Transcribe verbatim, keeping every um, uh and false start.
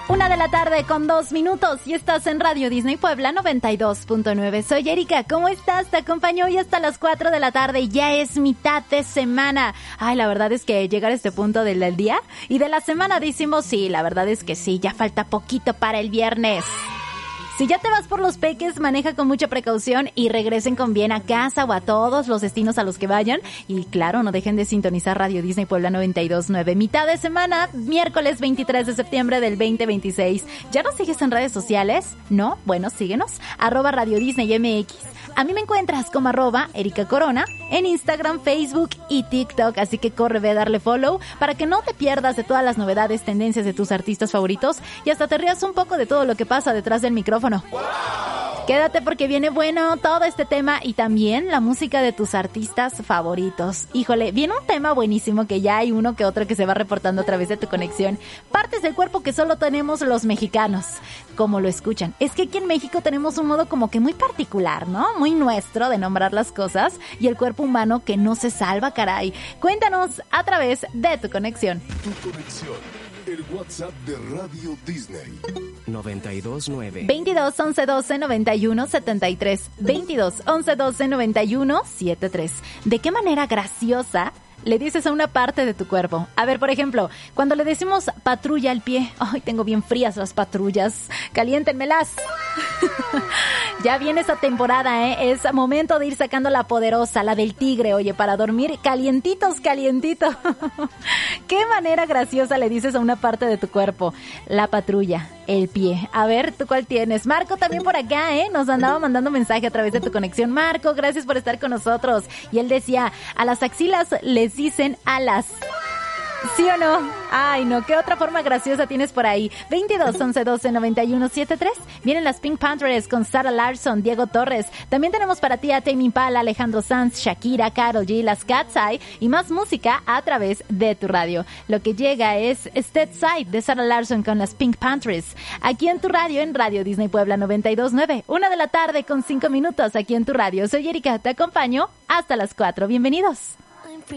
Una de la tarde con dos minutos y estás en Radio Disney Puebla noventa y dos punto nueve. Soy Erika, ¿cómo estás? Te acompaño hoy hasta las cuatro de la tarde y ya es mitad de semana. Ay, la verdad es que llegar a este punto del, del día y de la semana decimos sí, la verdad es que sí, ya falta poquito para el viernes. Si ya te vas por los peques, maneja con mucha precaución y regresen con bien a casa o a todos los destinos a los que vayan. Y claro, no dejen de sintonizar Radio Disney Puebla noventa y dos punto nueve. Mitad de semana, miércoles veintitrés de septiembre del veinte veintiséis. ¿Ya nos sigues en redes sociales? ¿No? Bueno, síguenos. Arroba Radio Disney M X. A mí me encuentras como arroba Erika Corona en Instagram, Facebook y TikTok. Así que corre, ve a darle follow para que no te pierdas de todas las novedades, tendencias de tus artistas favoritos y hasta te rías un poco de todo lo que pasa detrás del micrófono. ¡Wow! Quédate porque viene bueno todo este tema y también la música de tus artistas favoritos. Híjole, viene un tema buenísimo que ya hay uno que otro que se va reportando a través de tu conexión. Partes del cuerpo que solo tenemos los mexicanos, como lo escuchan. Es que aquí en México tenemos un modo como que muy particular, ¿no? Muy nuestro de nombrar las cosas y el cuerpo humano que no se salva, caray. Cuéntanos a través de tu conexión. Tu conexión. El WhatsApp de Radio Disney. noventa y dos nueve. veintidós once doce noventa y uno setenta y tres. veintidós once doce noventa y uno setenta y tres. ¿De qué manera graciosa le dices a una parte de tu cuerpo? A ver, por ejemplo, cuando le decimos patrulla al pie. Ay, tengo bien frías las patrullas. Caliéntenmelas. Ya viene esa temporada, ¿eh? Es momento de ir sacando la poderosa, la del tigre, oye, para dormir calientitos, calientitos. ¿Qué manera graciosa le dices a una parte de tu cuerpo? La patrulla, el pie. A ver, ¿tú cuál tienes? Marco también por acá, ¿eh? Nos andaba mandando mensaje a través de tu conexión. Marco, gracias por estar con nosotros. Y él decía, a las axilas les dicen alas. ¿Sí o no? Ay, no, ¿qué otra forma graciosa tienes por ahí? veintidós once doce noventa y uno setenta y tres. Vienen las Pink Panthers con Sarah Larson, Diego Torres. También tenemos para ti a Tame Impala, Alejandro Sanz, Shakira, Karol G, las Cat's Eye y más música a través de tu radio. Lo que llega es Stead Side de Sarah Larson con las Pink Panthers. Aquí en tu radio, en Radio Disney Puebla noventa y dos punto nueve. Una de la tarde con cinco minutos aquí en tu radio. Soy Erika, te acompaño hasta las cuatro. Bienvenidos.